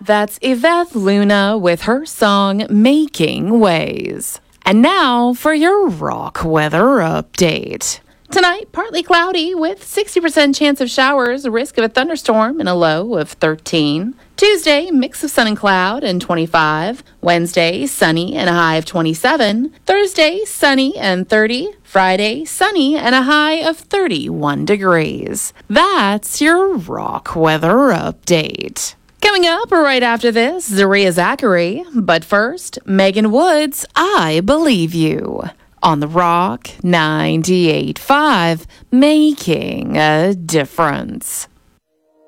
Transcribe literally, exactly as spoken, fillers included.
That's Yvette Luna with her song Making Ways. And now for your rock weather update. Tonight, partly cloudy with sixty percent chance of showers, a risk of a thunderstorm and a low of thirteen. Tuesday, mix of sun and cloud and twenty-five. Wednesday, sunny and a high of twenty-seven. Thursday, sunny and thirty. Friday, sunny and a high of thirty-one degrees. That's your rock weather update. Coming up right after this, Zaria Zachary. But first, Megan Woods, I Believe You. On the Rock ninety-eight point five, making a difference.